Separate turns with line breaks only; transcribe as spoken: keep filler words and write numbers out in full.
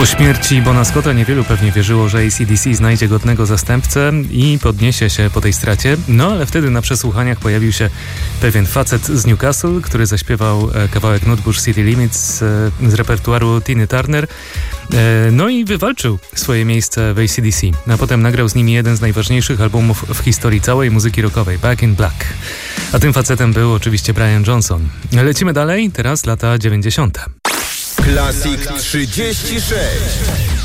Po śmierci Bona Scotta niewielu pewnie wierzyło, że A C D C znajdzie godnego zastępcę i podniesie się po tej stracie. No ale wtedy na przesłuchaniach pojawił się pewien facet z Newcastle, który zaśpiewał kawałek Nutbush City Limits z repertuaru Tiny Turner. No i wywalczył swoje miejsce w A C D C. A potem nagrał z nimi jeden z najważniejszych albumów w historii całej muzyki rockowej, Back in Black. A tym facetem był oczywiście Brian Johnson. Lecimy dalej, teraz lata dziewięćdziesiąte.
Classic trzydzieści sześć.